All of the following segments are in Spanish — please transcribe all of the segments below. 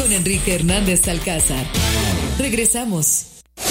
con Enrique Hernández Alcázar. Regresamos.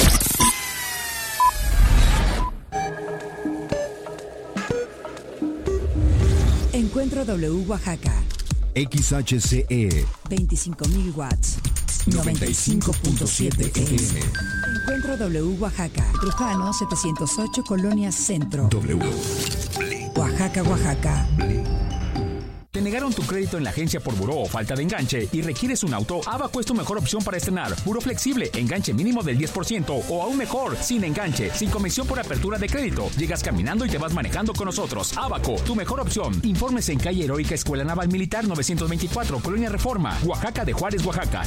Encuentro W Oaxaca. XHCE 25,000 watts. 95.7 FM. Encuentro W Oaxaca. Trujano 708, Colonia Centro. W. Oaxaca, Oaxaca. ¿Te negaron tu crédito en la agencia por buró o falta de enganche y requieres un auto? Abaco es tu mejor opción para estrenar. Buró flexible, enganche mínimo del 10% o aún mejor, sin enganche, sin comisión por apertura de crédito. Llegas caminando y te vas manejando con nosotros. Abaco, tu mejor opción. Informes en calle Heroica Escuela Naval Militar 924, Colonia Reforma, Oaxaca de Juárez, Oaxaca,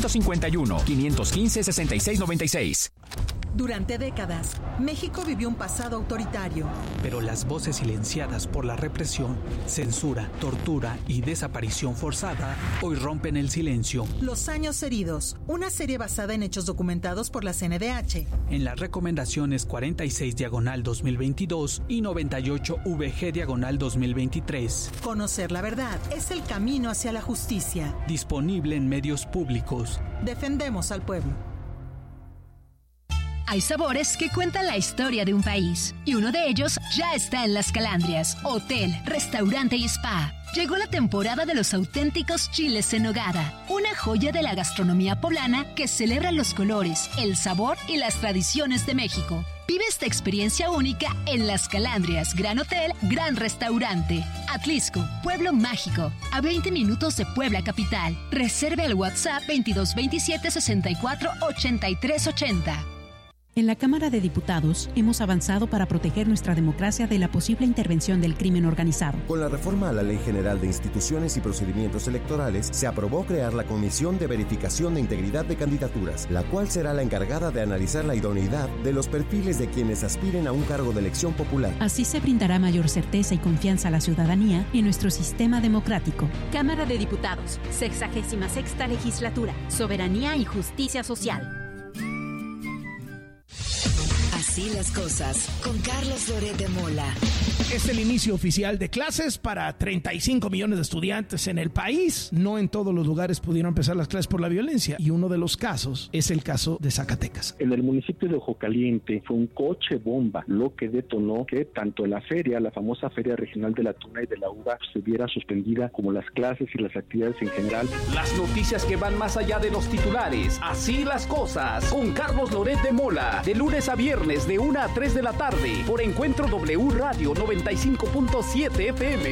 951-515-6696. Durante décadas, México vivió un pasado autoritario. Pero las voces silenciadas por la represión, censura, tortura y desaparición forzada hoy rompen el silencio. Los años heridos, una serie basada en hechos documentados por la CNDH. En las recomendaciones 46/2022 y 98-VG/2023. Conocer la verdad es el camino hacia la justicia. Disponible en medios públicos. Defendemos al pueblo. Hay sabores que cuentan la historia de un país y uno de ellos ya está en Las Calandrias, hotel, restaurante y spa. Llegó la temporada de los auténticos chiles en nogada, una joya de la gastronomía poblana que celebra los colores, el sabor y las tradiciones de México. Vive esta experiencia única en Las Calandrias, Gran Hotel, Gran Restaurante. Atlisco, Pueblo Mágico, a 20 minutos de Puebla Capital. Reserve al WhatsApp 2227 64 83 80. En la Cámara de Diputados hemos avanzado para proteger nuestra democracia de la posible intervención del crimen organizado. Con la reforma a la Ley General de Instituciones y Procedimientos Electorales, se aprobó crear la Comisión de Verificación de Integridad de Candidaturas, la cual será la encargada de analizar la idoneidad de los perfiles de quienes aspiren a un cargo de elección popular. Así se brindará mayor certeza y confianza a la ciudadanía en nuestro sistema democrático. Cámara de Diputados, 66ª Legislatura, Soberanía y Justicia Social. Así las cosas, con Carlos Loret de Mola. Es el inicio oficial de clases para 35 millones de estudiantes en el país. No en todos los lugares pudieron empezar las clases por la violencia, y uno de los casos es el caso de Zacatecas. En el municipio de Ojo Caliente fue un coche bomba lo que detonó que tanto la feria, la famosa Feria Regional de la Tuna y de la Uva, se viera suspendida, como las clases y las actividades en general. Las noticias que van más allá de los titulares. Así las cosas, con Carlos Loret de Mola, de lunes a viernes de 1 a 3 de la tarde, por Encuentro W Radio 95.7 FM.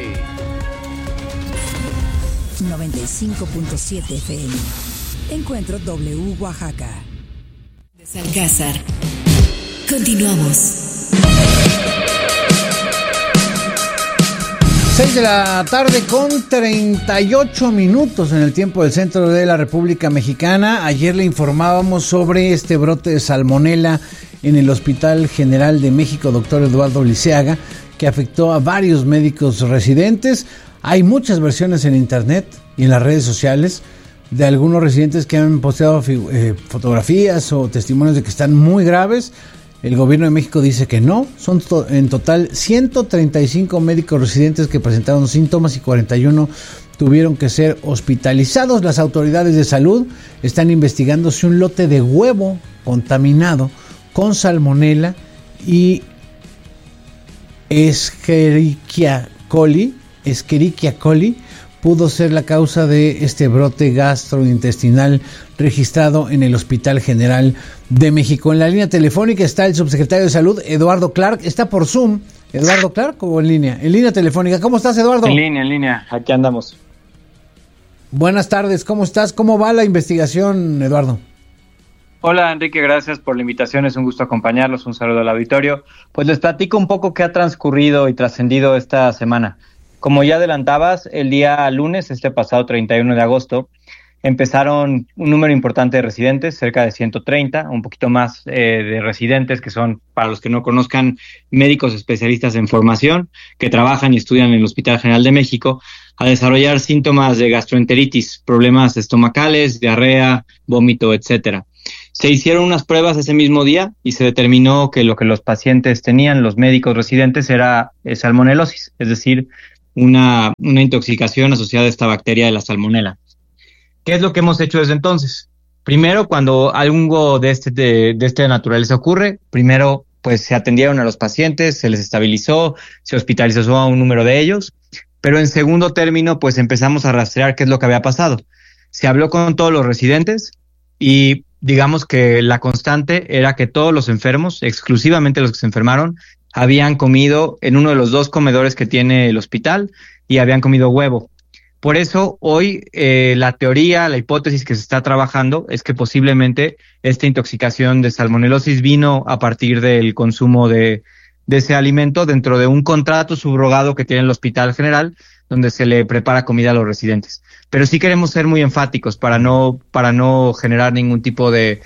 95.7 FM. Encuentro W Oaxaca. De Alcázar. Continuamos. 6 de la tarde con 38 minutos en el tiempo del centro de la República Mexicana. Ayer le informábamos sobre este brote de salmonela en el Hospital General de México, doctor Eduardo Liceaga, que afectó a varios médicos residentes. Hay muchas versiones en internet y en las redes sociales de algunos residentes que han posteado fotografías o testimonios de que están muy graves. El gobierno de México dice que no. Son en total 135 médicos residentes que presentaron síntomas y 41 tuvieron que ser hospitalizados. Las autoridades de salud están investigando si un lote de huevo contaminado con salmonela y Escherichia coli pudo ser la causa de este brote gastrointestinal registrado en el Hospital General de México. En la línea telefónica está el subsecretario de Salud, Eduardo Clark. Está por Zoom. ¿Eduardo Clark o en línea? En línea telefónica. ¿Cómo estás, Eduardo? En línea. Aquí andamos. Buenas tardes. ¿Cómo estás? ¿Cómo va la investigación, Eduardo? Hola, Enrique. Gracias por la invitación. Es un gusto acompañarlos. Un saludo al auditorio. Pues les platico un poco qué ha transcurrido y trascendido esta semana. Como ya adelantabas, el día lunes, pasado 31 de agosto, empezaron un número importante de residentes, cerca de 130, un poquito más de residentes, que son, para los que no conozcan, médicos especialistas en formación, que trabajan y estudian en el Hospital General de México, a desarrollar síntomas de gastroenteritis, problemas estomacales, diarrea, vómito, etcétera. Se hicieron unas pruebas ese mismo día y se determinó que lo que los pacientes tenían, los médicos residentes, era salmonelosis, es decir, una intoxicación asociada a esta bacteria de la salmonela. ¿Qué es lo que hemos hecho desde entonces? Primero, cuando algo de esta naturaleza ocurre, primero pues se atendieron a los pacientes, se les estabilizó, se hospitalizó a un número de ellos, pero en segundo término pues empezamos a rastrear qué es lo que había pasado. Se habló con todos los residentes y digamos que la constante era que todos los enfermos, exclusivamente los que se enfermaron, habían comido en uno de los 2 comedores que tiene el hospital y habían comido huevo. Por eso hoy la teoría, la hipótesis que se está trabajando es que posiblemente esta intoxicación de salmonelosis vino a partir del consumo de ese alimento dentro de un contrato subrogado que tiene el Hospital General, donde se le prepara comida a los residentes. Pero sí queremos ser muy enfáticos para no generar ningún tipo de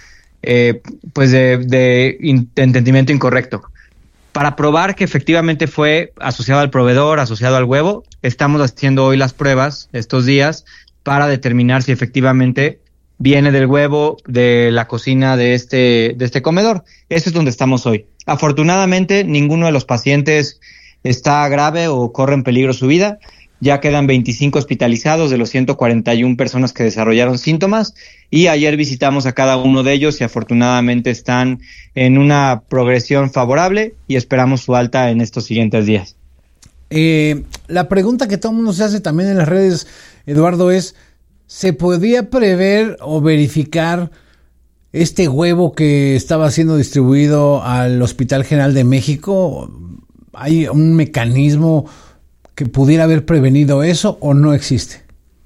entendimiento incorrecto. Para probar que efectivamente fue asociado al proveedor, asociado al huevo, estamos haciendo hoy las pruebas estos días para determinar si efectivamente viene del huevo de la cocina de este comedor. Eso es donde estamos hoy. Afortunadamente, ninguno de los pacientes está grave o corre en peligro su vida. Ya quedan 25 hospitalizados de los 141 personas que desarrollaron síntomas y ayer visitamos a cada uno de ellos y afortunadamente están en una progresión favorable y esperamos su alta en estos siguientes días. La pregunta que todo el mundo se hace también en las redes, Eduardo, es ¿se podía prever o verificar este huevo que estaba siendo distribuido al Hospital General de México? ¿Hay un mecanismo que pudiera haber prevenido eso o no existe?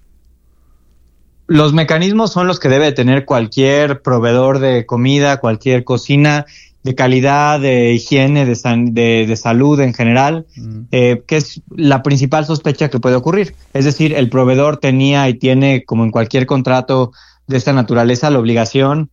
Los mecanismos son los que debe tener cualquier proveedor de comida, cualquier cocina de calidad, de higiene, de salud en general, que es la principal sospecha que puede ocurrir. Es decir, el proveedor tenía y tiene, como en cualquier contrato de esta naturaleza, la obligación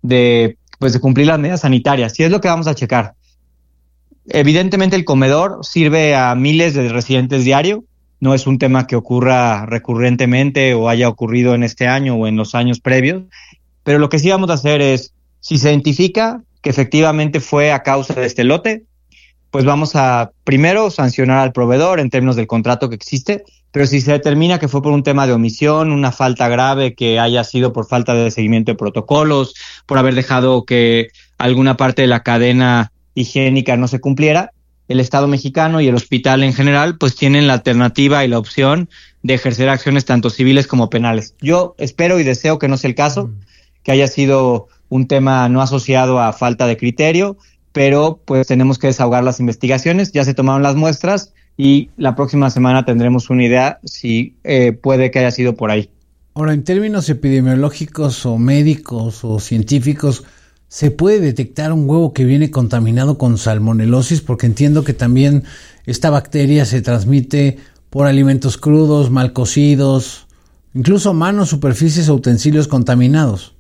de cumplir las medidas sanitarias. Y es lo que vamos a checar. Evidentemente el comedor sirve a miles de residentes diario, no es un tema que ocurra recurrentemente o haya ocurrido en este año o en los años previos, pero lo que sí vamos a hacer es, si se identifica que efectivamente fue a causa de este lote, pues vamos a primero sancionar al proveedor en términos del contrato que existe, pero si se determina que fue por un tema de omisión, una falta grave que haya sido por falta de seguimiento de protocolos, por haber dejado que alguna parte de la cadena higiénica no se cumpliera, el Estado mexicano y el hospital en general pues tienen la alternativa y la opción de ejercer acciones tanto civiles como penales. Yo espero y deseo que no sea el caso, que haya sido un tema no asociado a falta de criterio, pero pues tenemos que desahogar las investigaciones, ya se tomaron las muestras y la próxima semana tendremos una idea si puede que haya sido por ahí. Ahora, en términos epidemiológicos o médicos o científicos, ¿se puede detectar un huevo que viene contaminado con salmonelosis? Porque entiendo que también esta bacteria se transmite por alimentos crudos, mal cocidos, incluso manos, superficies o utensilios contaminados.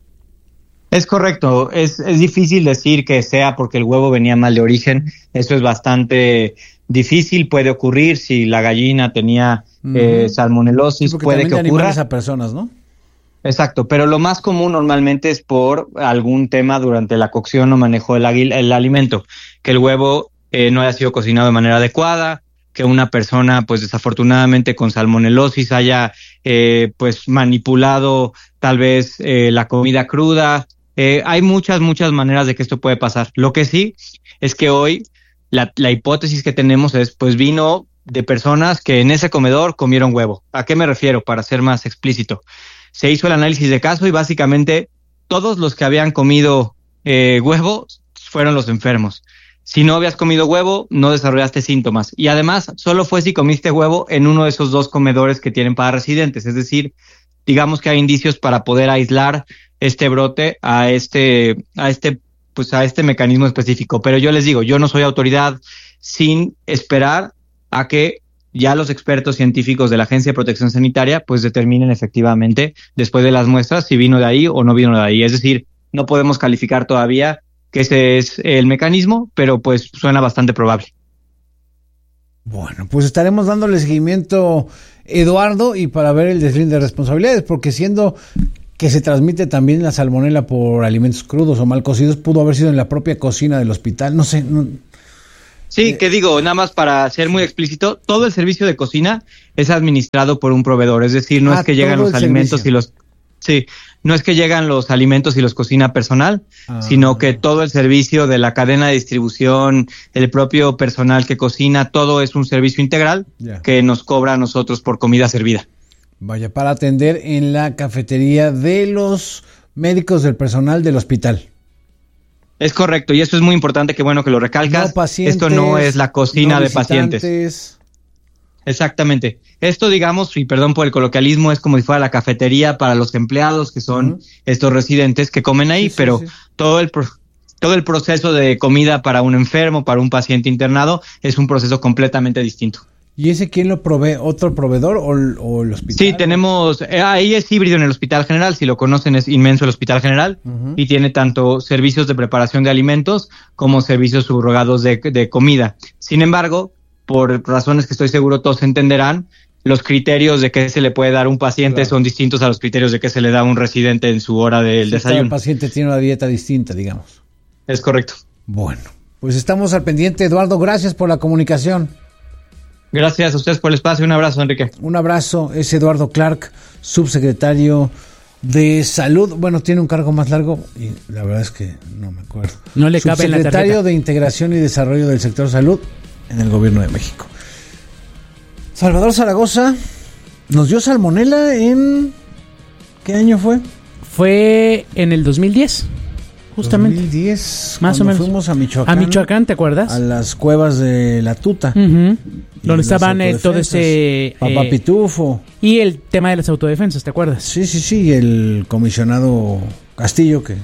Es correcto, es difícil decir que sea porque el huevo venía mal de origen, eso es bastante difícil, puede ocurrir si la gallina tenía salmonelosis, puede que ocurra. A personas, ¿no? Exacto, pero lo más común normalmente es por algún tema durante la cocción o manejo del el alimento, que el huevo no haya sido cocinado de manera adecuada, que una persona pues desafortunadamente con salmonelosis haya pues manipulado tal vez la comida cruda. Hay muchas maneras de que esto puede pasar. Lo que sí es que hoy la hipótesis que tenemos es pues vino de personas que en ese comedor comieron huevo. ¿A qué me refiero? Para ser más explícito. Se hizo el análisis de caso y básicamente todos los que habían comido huevo fueron los enfermos. Si no habías comido huevo, no desarrollaste síntomas. Y además, solo fue si comiste huevo en uno de esos 2 comedores que tienen para residentes. Es decir, digamos que hay indicios para poder aislar este brote a este mecanismo específico. Pero yo les digo, yo no soy autoridad sin esperar a que ya los expertos científicos de la Agencia de Protección Sanitaria pues determinen efectivamente después de las muestras si vino de ahí o no vino de ahí. Es decir, no podemos calificar todavía que ese es el mecanismo, pero pues suena bastante probable. Bueno, pues estaremos dándole seguimiento, Eduardo, y para ver el deslinde de responsabilidades, porque siendo que se transmite también la salmonela por alimentos crudos o mal cocidos, pudo haber sido en la propia cocina del hospital, no sé. Sí, que digo, nada más para ser muy explícito, todo el servicio de cocina es administrado por un proveedor, es decir, no es que llegan los alimentos y los... Sí, no es que llegan los alimentos y los cocina personal, sino que todo el servicio de la cadena de distribución, el propio personal que cocina, todo es un servicio integral que nos cobra a nosotros por comida servida. Vaya, para atender en la cafetería de los médicos del personal del hospital. Es correcto, y eso es muy importante, que bueno que lo recalcas. No pacientes, esto no es la cocina no de pacientes. Exactamente. Esto, digamos, y perdón por el coloquialismo, es como si fuera la cafetería para los empleados, que son estos residentes que comen ahí, pero todo el proceso de comida para un enfermo, para un paciente internado, es un proceso completamente distinto. ¿Y ese quién lo provee? ¿Otro proveedor o el hospital? Sí, tenemos, ahí es híbrido en el Hospital General, si lo conocen es inmenso el Hospital General, y tiene tanto servicios de preparación de alimentos como servicios subrogados de comida. Sin embargo, por razones que estoy seguro todos entenderán, los criterios de qué se le puede dar a un paciente son distintos a los criterios de qué se le da a un residente en su hora del desayuno. El paciente tiene una dieta distinta, digamos. Es correcto. Bueno, pues estamos al pendiente. Eduardo, gracias por la comunicación. Gracias a ustedes por el espacio. Un abrazo, Enrique. Un abrazo. Es Eduardo Clark, subsecretario de Salud. Bueno, tiene un cargo más largo y la verdad es que no me acuerdo. No le cabe en la tarjeta. Subsecretario de Integración y Desarrollo del Sector Salud en el Gobierno de México. Salvador Zaragoza nos dio salmonela en... ¿Qué año fue? Fue en el 2010. Justamente. 2010, más o menos. Fuimos a Michoacán. A Michoacán, ¿te acuerdas? A las cuevas de la Tuta. Donde estaban todo ese... Papá Pitufo. Y el tema de las autodefensas, ¿te acuerdas? Sí, el comisionado Castillo, que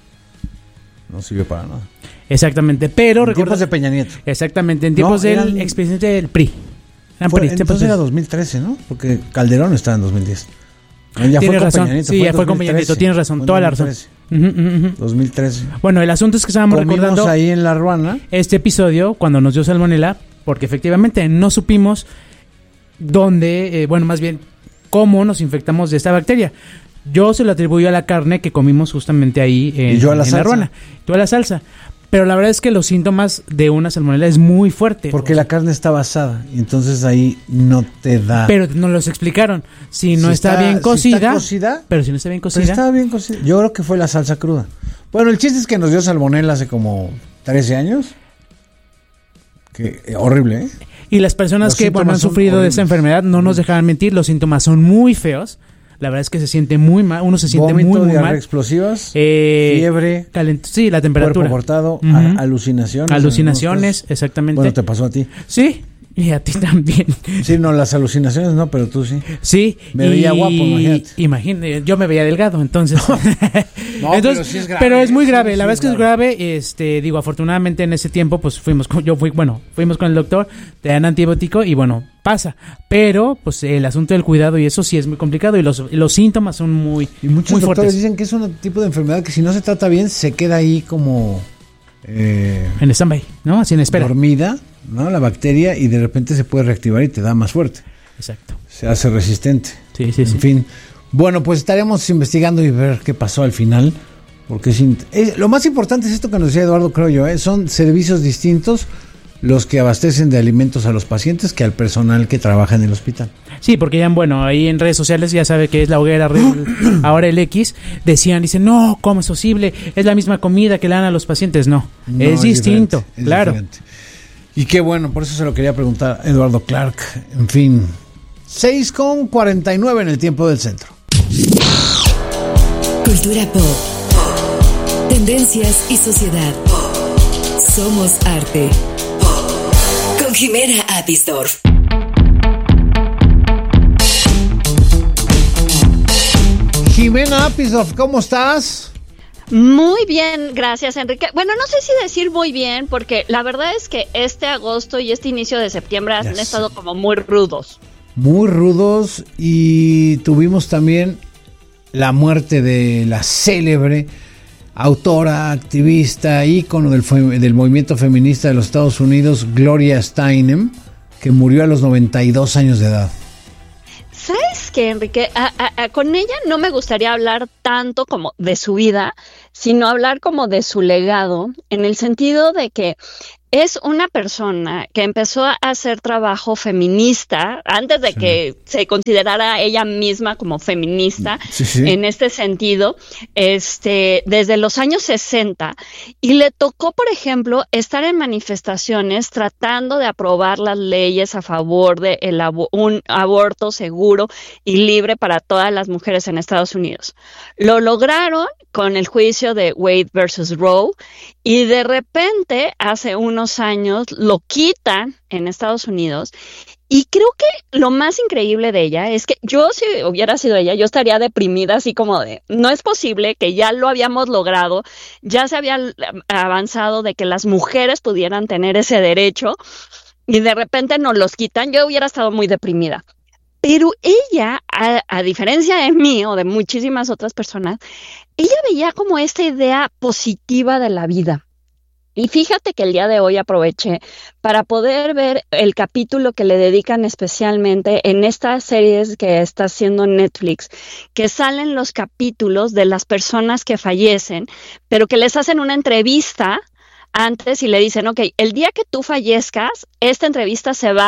no sirvió para nada. Exactamente, pero... En tiempos de Peña Nieto. Exactamente, en tiempos del expresidente del PRI. Entonces era 2013, ¿no? Porque Calderón estaba en 2010. Ya fue con Peña Nieto. Sí, ya fue con Peña Nieto, tienes razón, toda la razón. 2013. Bueno, el asunto es que estábamos recordando ahí en La Ruana este episodio cuando nos dio salmonela, porque efectivamente no supimos dónde, más bien cómo nos infectamos de esta bacteria. Yo se lo atribuyo a la carne que comimos justamente ahí en La Ruana. Tú a la salsa. Pero la verdad es que los síntomas de una salmonela es muy fuerte. Porque la carne está basada y entonces ahí no te da. Pero nos los explicaron. Si no está bien cocida. Pero si no está bien cocida. Pero estaba bien cocida. Yo creo que fue la salsa cruda. Bueno, el chiste es que nos dio salmonela hace como 13 años. Que horrible, ¿eh? Y las personas que han sufrido de esta enfermedad no nos dejaban mentir. Los síntomas son muy feos. La verdad es que se siente muy mal, uno se siente muy mal. Explosivas, fiebre, sí, la temperatura. Cuerpo cortado, alucinaciones. Alucinaciones, exactamente. Bueno, ¿te pasó a ti? Sí, y a ti también. Sí, no, las alucinaciones no, pero tú sí. Sí. Me veía guapo, imagínate. Imagínate, yo me veía delgado, entonces. No, pero sí es grave. Pero es muy grave, la verdad es que es grave. Digo, afortunadamente en ese tiempo, pues fuimos con el doctor, te dan antibiótico y bueno, pasa. Pero, pues el asunto del cuidado y eso sí es muy complicado y los síntomas son muy fuertes. Y muchos doctores dicen que es un tipo de enfermedad que si no se trata bien, se queda ahí como... en stand-by, ¿no? Así en espera. Dormida, ¿no? La bacteria y de repente se puede reactivar y te da más fuerte. Exacto. Se hace resistente. Sí. En fin. Bueno, pues estaremos investigando y ver qué pasó al final. Porque lo más importante es esto que nos decía Eduardo, creo yo, son servicios distintos los que abastecen de alimentos a los pacientes que al personal que trabaja en el hospital. Sí, porque ya, ahí en redes sociales ya sabe que es la hoguera, ahora el X, dicen, no, ¿cómo es posible? Es la misma comida que le dan a los pacientes. No, es distinto, claro. Diferente. Y qué bueno, por eso se lo quería preguntar a Eduardo Clark. En fin, 6:49 en el tiempo del centro. Cultura pop, tendencias y sociedad. Somos arte. Con Jimena Apisdorf. Jimena Apisdorf, ¿cómo estás? Muy bien, gracias, Enrique. Bueno, no sé si decir muy bien, porque la verdad es que este agosto y este inicio de septiembre han estado como muy rudos. Muy rudos, y tuvimos también la muerte de la célebre autora, activista, ícono del movimiento feminista de los Estados Unidos, Gloria Steinem, que murió a los 92 años de edad. ¿Sabes qué, Enrique? Con ella no me gustaría hablar tanto como de su vida, sino hablar como de su legado, en el sentido de que es una persona que empezó a hacer trabajo feminista antes de que se considerara ella misma como feminista en este sentido, desde los años 60, y le tocó, por ejemplo, estar en manifestaciones tratando de aprobar las leyes a favor de un aborto seguro y libre para todas las mujeres en Estados Unidos. Lo lograron con el juicio de Wade versus Roe, y de repente hace unos años lo quitan en Estados Unidos. Y creo que lo más increíble de ella es que yo, si hubiera sido ella, yo estaría deprimida, así como de, no es posible que ya lo habíamos logrado, ya se había avanzado de que las mujeres pudieran tener ese derecho y de repente nos los quitan. Yo hubiera estado muy deprimida. Pero ella, a diferencia de mí o de muchísimas otras personas, ella veía como esta idea positiva de la vida. Y fíjate que el día de hoy aproveché para poder ver el capítulo que le dedican especialmente en estas series que está haciendo Netflix, que salen los capítulos de las personas que fallecen, pero que les hacen una entrevista antes y le dicen, ok, el día que tú fallezcas, esta entrevista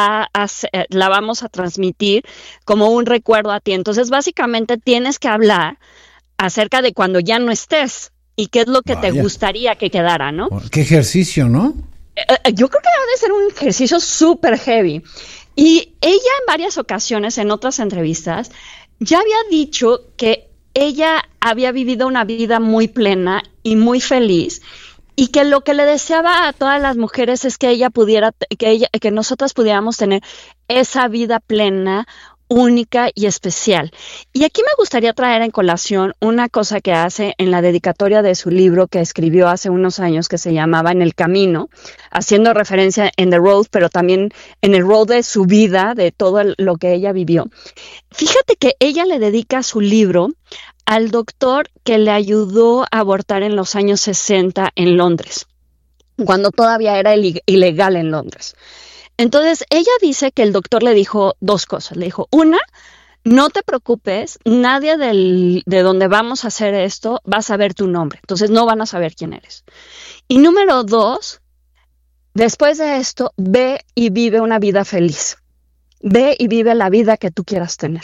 la vamos a transmitir como un recuerdo a ti. Entonces, básicamente tienes que hablar acerca de cuando ya no estés y qué es lo que te gustaría que quedara, ¿no? Qué ejercicio, ¿no? Yo creo que ha de ser un ejercicio súper heavy. Y ella en varias ocasiones, en otras entrevistas, ya había dicho que ella había vivido una vida muy plena y muy feliz, y que lo que le deseaba a todas las mujeres es que que nosotras pudiéramos tener esa vida plena, única y especial. Y aquí me gustaría traer en colación una cosa que hace en la dedicatoria de su libro que escribió hace unos años, que se llamaba En el Camino, haciendo referencia en The Road, pero también en el road de su vida, de todo lo que ella vivió. Fíjate que ella le dedica su libro al doctor que le ayudó a abortar en los años 60 en Londres, cuando todavía era ilegal en Londres. Entonces, ella dice que el doctor le dijo dos cosas. Le dijo, una, no te preocupes, nadie de donde vamos a hacer esto va a saber tu nombre, entonces no van a saber quién eres. Y número dos, después de esto, ve y vive una vida feliz. Ve y vive la vida que tú quieras tener.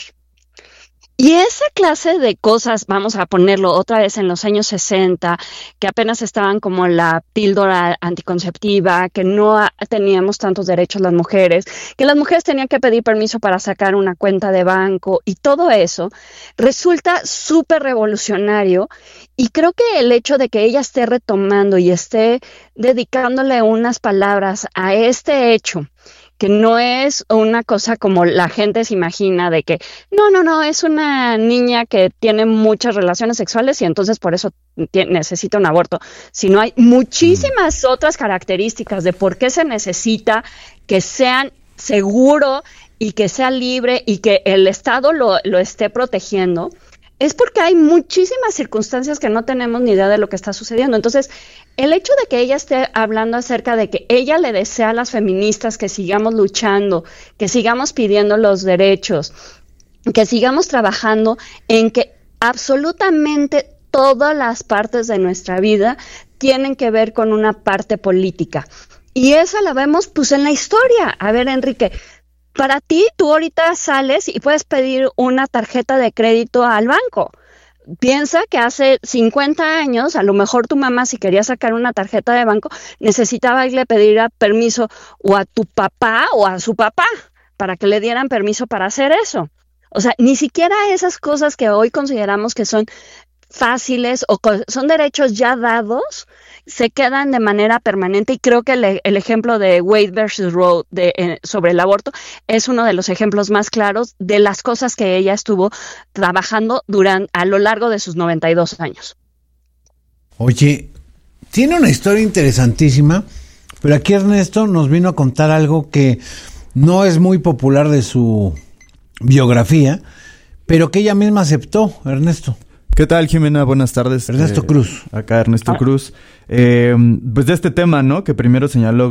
Y esa clase de cosas, vamos a ponerlo otra vez en los años 60, que apenas estaban como la píldora anticonceptiva, que no teníamos tantos derechos las mujeres, que las mujeres tenían que pedir permiso para sacar una cuenta de banco, y todo eso resulta súper revolucionario. Y creo que el hecho de que ella esté retomando y esté dedicándole unas palabras a este hecho, que no es una cosa como la gente se imagina de que no, es una niña que tiene muchas relaciones sexuales y entonces por eso necesita un aborto, sino hay muchísimas otras características de por qué se necesita que sean seguro y que sea libre y que el Estado lo esté protegiendo. Es porque hay muchísimas circunstancias que no tenemos ni idea de lo que está sucediendo. Entonces, el hecho de que ella esté hablando acerca de que ella le desea a las feministas que sigamos luchando, que sigamos pidiendo los derechos, que sigamos trabajando en que absolutamente todas las partes de nuestra vida tienen que ver con una parte política. Y esa la vemos pues en la historia. A ver, Enrique, para ti, tú ahorita sales y puedes pedir una tarjeta de crédito al banco. Piensa que hace 50 años, a lo mejor tu mamá, si quería sacar una tarjeta de banco, necesitaba irle a pedir permiso o a tu papá o a su papá para que le dieran permiso para hacer eso. O sea, ni siquiera esas cosas que hoy consideramos que son fáciles o son derechos ya dados, se quedan de manera permanente, y creo que el ejemplo de Wade versus Roe sobre el aborto es uno de los ejemplos más claros de las cosas que ella estuvo trabajando a lo largo de sus 92 años. Oye, tiene una historia interesantísima, pero aquí Ernesto nos vino a contar algo que no es muy popular de su biografía, pero que ella misma aceptó, Ernesto. ¿Qué tal, Jimena? Buenas tardes. Ernesto Cruz. Acá Ernesto Cruz. Pues de este tema, ¿no? Que primero señaló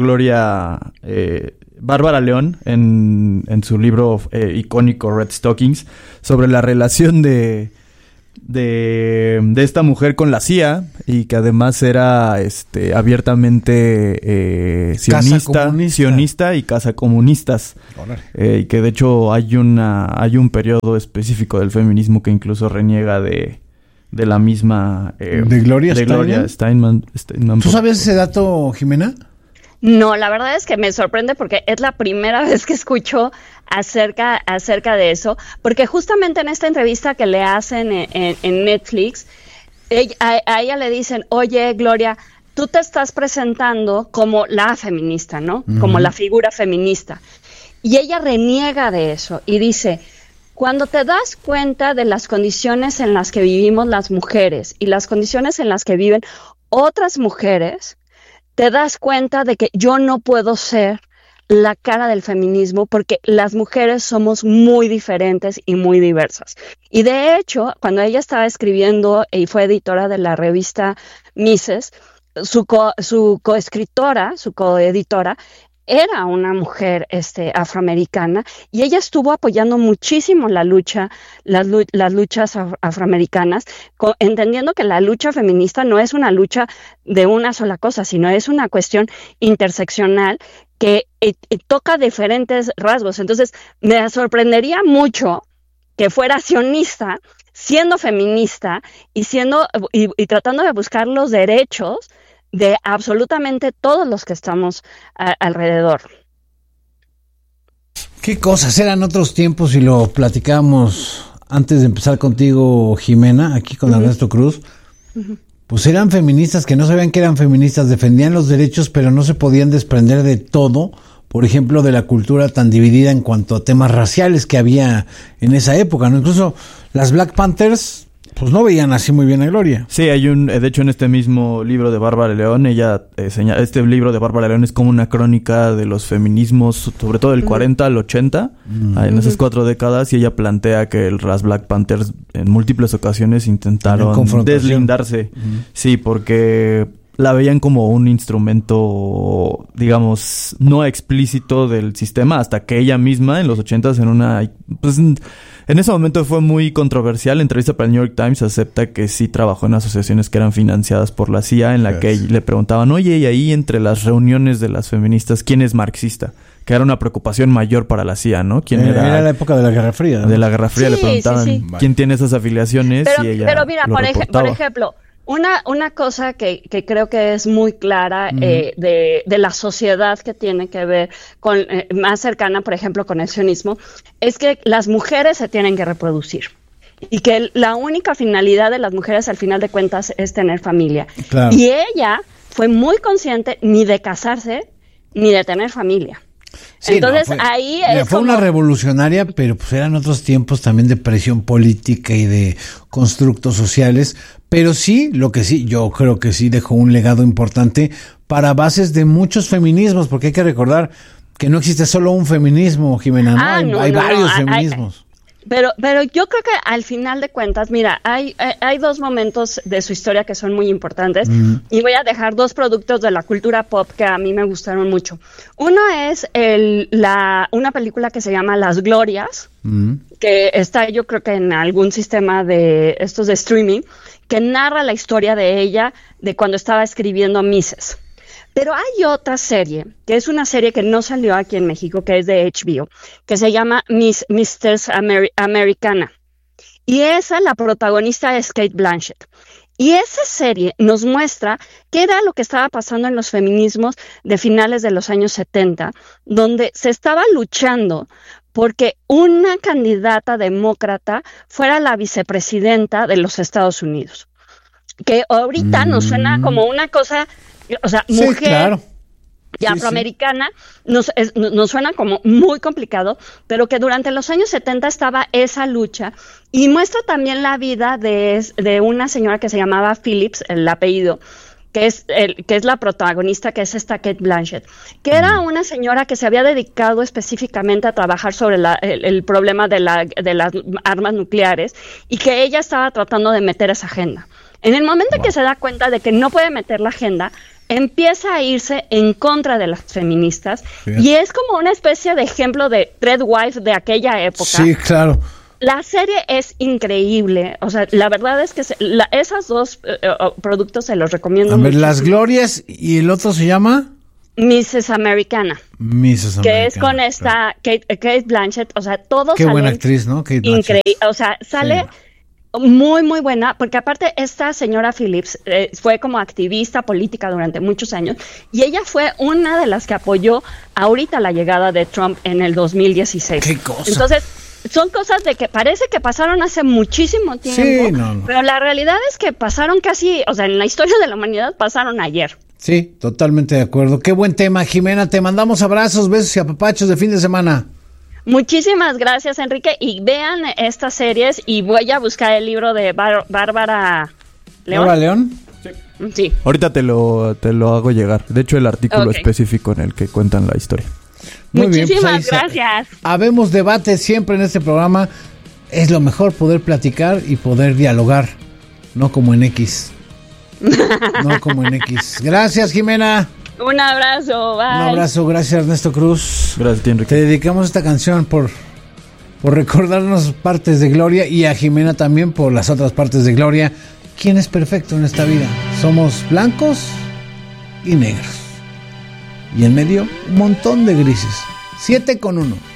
Bárbara León en su libro icónico Red Stockings, sobre la relación de de esta mujer con la CIA y que además era abiertamente sionista y cazacomunistas. Y que de hecho hay un periodo específico del feminismo que incluso reniega de la misma de Gloria Steinman. ¿Tú sabías ese dato, Jimena? No, la verdad es que me sorprende porque es la primera vez que escucho acerca de eso, porque justamente en esta entrevista que le hacen en Netflix, a ella le dicen, oye, Gloria, tú te estás presentando como la feminista, ¿no? Uh-huh. Como la figura feminista. Y ella reniega de eso y dice, cuando te das cuenta de las condiciones en las que vivimos las mujeres y las condiciones en las que viven otras mujeres, te das cuenta de que yo no puedo ser la cara del feminismo porque las mujeres somos muy diferentes y muy diversas. Y de hecho, cuando ella estaba escribiendo y fue editora de la revista Mises, su coeditora era una mujer afroamericana y ella estuvo apoyando muchísimo las luchas afroamericanas, entendiendo que la lucha feminista no es una lucha de una sola cosa, sino es una cuestión interseccional que toca diferentes rasgos. Entonces, me sorprendería mucho que fuera sionista, siendo feminista y tratando de buscar los derechos de absolutamente todos los que estamos alrededor. Qué cosas, eran otros tiempos y lo platicábamos antes de empezar contigo, Jimena, aquí con Ernesto Cruz. Uh-huh. Pues eran feministas que no sabían que eran feministas, defendían los derechos, pero no se podían desprender de todo, por ejemplo, de la cultura tan dividida en cuanto a temas raciales que había en esa época, ¿no? Incluso las Black Panthers pues no veían así muy bien a Gloria. Sí, de hecho en este mismo libro de Bárbara León, ella este libro de Bárbara León es como una crónica de los feminismos, sobre todo del 40 al 80, en esas 4 décadas, y ella plantea que las Black Panthers en múltiples ocasiones intentaron deslindarse. Sí, porque la veían como un instrumento, digamos, no explícito del sistema, hasta que ella misma en los 80s en ese momento fue muy controversial. En entrevista para el New York Times acepta que sí trabajó en asociaciones que eran financiadas por la CIA, en la que le preguntaban, oye, y ahí entre las reuniones de las feministas, ¿quién es marxista? Que era una preocupación mayor para la CIA, ¿no? ¿Quién era la época de la Guerra Fría, ¿no? De la Guerra Fría, sí, le preguntaban quién tiene esas afiliaciones, y ella pero mira, por ejemplo, una cosa que creo que es muy clara de la sociedad que tiene que ver con más cercana, por ejemplo, con el sionismo, es que las mujeres se tienen que reproducir y que la única finalidad de las mujeres al final de cuentas es tener familia. Claro. Y ella fue muy consciente ni de casarse ni de tener familia. Sí, entonces ahí fue una revolucionaria, pero pues eran otros tiempos también de presión política y de constructos sociales, pero sí, yo creo que sí dejó un legado importante para bases de muchos feminismos, porque hay que recordar que no existe solo un feminismo, Jimena, hay varios feminismos. Pero yo creo que al final de cuentas, mira, hay 2 momentos de su historia que son muy importantes, y voy a dejar 2 productos de la cultura pop que a mí me gustaron mucho. Uno es una película que se llama Las Glorias, que está yo creo que en algún sistema de estos de streaming, que narra la historia de ella de cuando estaba escribiendo Mises. Pero hay otra serie, que es una serie que no salió aquí en México, que es de HBO, que se llama Mistress Americana. Y la protagonista es Cate Blanchett. Y esa serie nos muestra qué era lo que estaba pasando en los feminismos de finales de los años 70, donde se estaba luchando porque una candidata demócrata fuera la vicepresidenta de los Estados Unidos. Que ahorita nos suena como una cosa... O sea, mujer, sí, claro, y afroamericana, nos suena como muy complicado, pero que durante los años 70 estaba esa lucha, y muestra también la vida de una señora que se llamaba Phillips, el apellido, que es la protagonista, que es esta Cate Blanchett, que era una señora que se había dedicado específicamente a trabajar sobre el problema de las armas nucleares, y que ella estaba tratando de meter esa agenda. En el momento en que se da cuenta de que no puede meter la agenda, empieza a irse en contra de las feministas. Bien. Y es como una especie de ejemplo de Threadwife de aquella época. Sí, claro. La serie es increíble. O sea, la verdad es que esos dos productos se los recomiendo mucho. Las Glorias y el otro se llama Mrs. Americana. Mrs. Americana. Que es con esta Kate Blanchett. O sea, todos Qué buena actriz, ¿no? Kate Blanchett. Increíble. O sea, sale muy, muy buena, porque aparte esta señora Phillips fue como activista política durante muchos años y ella fue una de las que apoyó ahorita la llegada de Trump en el 2016. ¡Qué cosa! Entonces, son cosas de que parece que pasaron hace muchísimo tiempo, pero la realidad es que pasaron casi, o sea, en la historia de la humanidad pasaron ayer. Sí, totalmente de acuerdo. Qué buen tema, Jimena. Te mandamos abrazos, besos y apapachos de fin de semana. Muchísimas gracias, Enrique, y vean estas series y voy a buscar el libro de Bárbara León. ¿Bárbara León? Sí. Ahorita te lo hago llegar. De hecho, el artículo específico en el que cuentan la historia. Muy Muchísimas bien, pues gracias. Habemos debate siempre en este programa. Es lo mejor poder platicar y poder dialogar, no como en X. No como en X. Gracias, Jimena. Un abrazo, bye. Un abrazo, gracias Ernesto Cruz. Gracias, Enrique. Te dedicamos esta canción por recordarnos partes de Gloria y a Jimena también por las otras partes de Gloria. ¿Quién es perfecto en esta vida? Somos blancos y negros. Y en medio, un montón de grises. 7:1.